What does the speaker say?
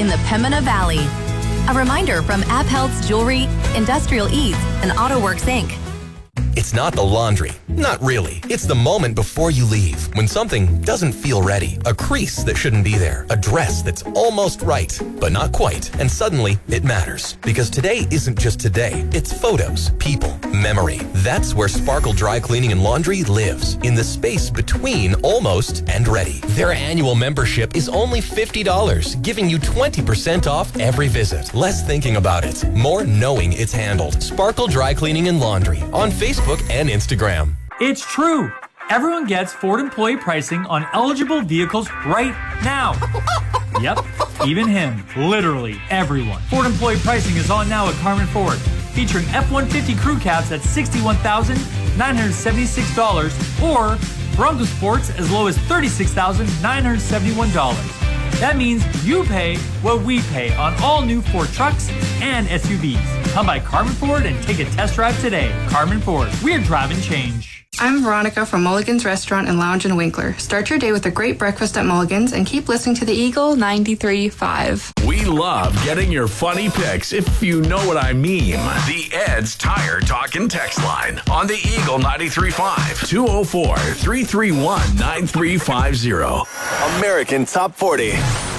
in the Pembina Valley. A reminder from AppHealth's Jewelry, Industrial Ease, and AutoWorks Inc. It's not the laundry. Not really. It's the moment before you leave, when something doesn't feel ready. A crease that shouldn't be there. A dress that's almost right, but not quite. And suddenly, it matters. Because today isn't just today. It's photos, people, memory. That's where Sparkle Dry Cleaning and Laundry lives. In the space between almost and ready. Their annual membership is only $50, giving you 20% off every visit. Less thinking about it, more knowing it's handled. Sparkle Dry Cleaning and Laundry on Facebook and Instagram. It's true. Everyone gets Ford employee pricing on eligible vehicles right now. Yep, even him. Literally everyone. Ford employee pricing is on now at Carmen Ford, featuring F-150 crew cabs at $61,976 or Bronco Sports as low as $36,971. That means you pay what we pay on all new Ford trucks and SUVs. Come by Carmen Ford and take a test drive today. Carmen Ford, we're driving change. I'm Veronica from Mulligan's Restaurant and Lounge in Winkler. Start your day with a great breakfast at Mulligan's and keep listening to the Eagle 93.5. We love getting your funny pics, if you know what I mean. The Ed's Tire Talk and Text line on the Eagle 93.5. 204-331-9350. American Top 40.